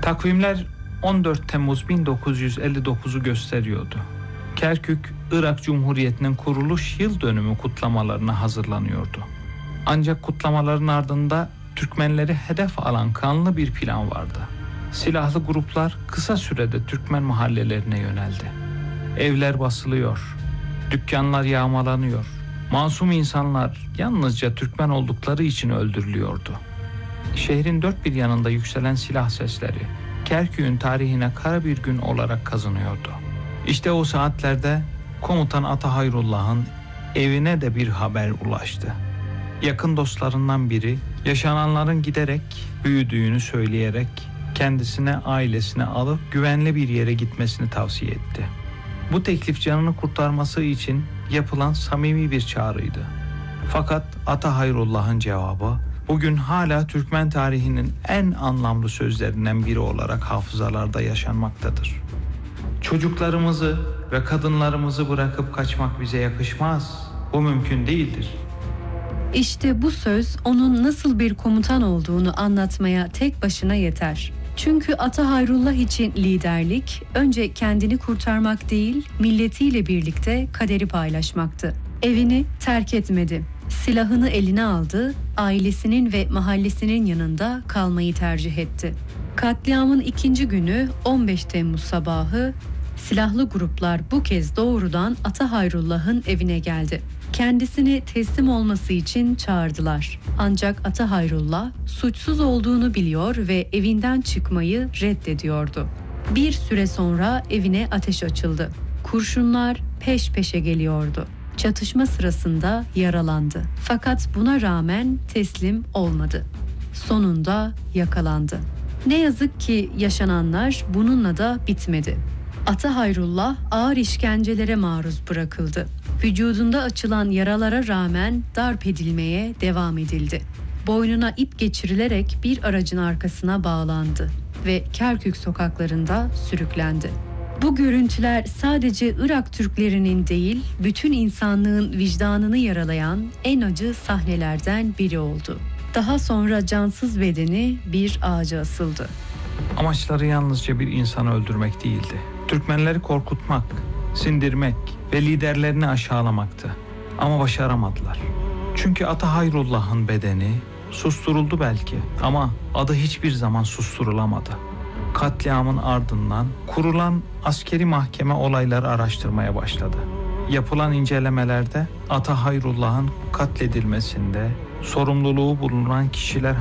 Takvimler 14 Temmuz 1959'u gösteriyordu. Kerkük, Irak Cumhuriyeti'nin kuruluş yıl dönümü kutlamalarına hazırlanıyordu. Ancak kutlamaların ardında Türkmenleri hedef alan kanlı bir plan vardı. Silahlı gruplar kısa sürede Türkmen mahallelerine yöneldi. Evler basılıyor, dükkanlar yağmalanıyor. Masum insanlar yalnızca Türkmen oldukları için öldürülüyordu. Şehrin dört bir yanında yükselen silah sesleri Kerkük'ün tarihine kara bir gün olarak kazınıyordu. İşte o saatlerde komutan Ata Hayrullah'ın evine de bir haber ulaştı. Yakın dostlarından biri yaşananların giderek büyüdüğünü söyleyerek kendisine, ailesine alıp güvenli bir yere gitmesini tavsiye etti. Bu teklif canını kurtarması için yapılan samimi bir çağrıydı. Fakat Ata Hayrullah'ın cevabı bugün hala Türkmen tarihinin en anlamlı sözlerinden biri olarak hafızalarda yaşanmaktadır. Çocuklarımızı ve kadınlarımızı bırakıp kaçmak bize yakışmaz. Bu mümkün değildir. İşte bu söz onun nasıl bir komutan olduğunu anlatmaya tek başına yeter. Çünkü Ata Hayrullah için liderlik önce kendini kurtarmak değil, milletiyle birlikte kaderi paylaşmaktı. Evini terk etmedi. Silahını eline aldı, ailesinin ve mahallesinin yanında kalmayı tercih etti. Katliamın ikinci günü 15 Temmuz sabahı silahlı gruplar bu kez doğrudan Ata Hayrullah'ın evine geldi. Kendisini teslim olması için çağırdılar. Ancak Ata Hayrullah suçsuz olduğunu biliyor ve evinden çıkmayı reddediyordu. Bir süre sonra evine ateş açıldı. Kurşunlar peş peşe geliyordu. Çatışma sırasında yaralandı. Fakat buna rağmen teslim olmadı. Sonunda yakalandı. Ne yazık ki yaşananlar bununla da bitmedi. Ata Hayrullah ağır işkencelere maruz bırakıldı. Vücudunda açılan yaralara rağmen darp edilmeye devam edildi. Boynuna ip geçirilerek bir aracın arkasına bağlandı ve Kerkük sokaklarında sürüklendi. Bu görüntüler sadece Irak Türklerinin değil, bütün insanlığın vicdanını yaralayan en acı sahnelerden biri oldu. Daha sonra cansız bedeni bir ağaca asıldı. Amaçları yalnızca bir insanı öldürmek değildi. Türkmenleri korkutmak, sindirmek ve liderlerini aşağılamaktı. Ama başaramadılar. Çünkü Ata Hayrullah'ın bedeni susturuldu belki ama adı hiçbir zaman susturulamadı. Katliamın ardından kurulan askeri mahkeme olayları araştırmaya başladı. Yapılan incelemelerde Ata Hayrullah'ın katledilmesinde sorumluluğu bulunan kişiler